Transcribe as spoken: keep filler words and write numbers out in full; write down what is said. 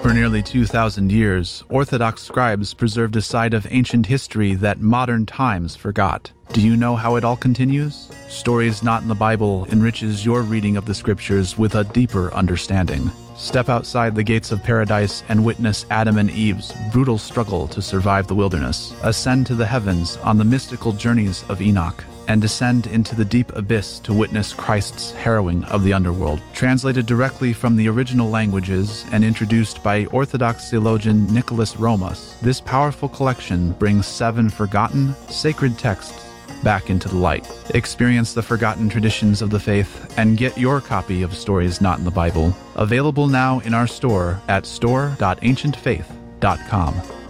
For nearly two thousand years, Orthodox scribes preserved a side of ancient history that modern times forgot. Do you know how it all continues? Stories Not in the Bible enriches your reading of the scriptures with a deeper understanding. Step outside the gates of paradise and witness Adam and Eve's brutal struggle to survive the wilderness. Ascend to the heavens on the mystical journeys of Enoch, and descend into the deep abyss to witness Christ's harrowing of the underworld. Translated directly from the original languages and introduced by Orthodox theologian Nicholas Romas, this powerful collection brings seven forgotten, sacred texts back into the light. Experience the forgotten traditions of the faith and get your copy of Stories Not in the Bible. Available now in our store at store dot ancient faith dot com.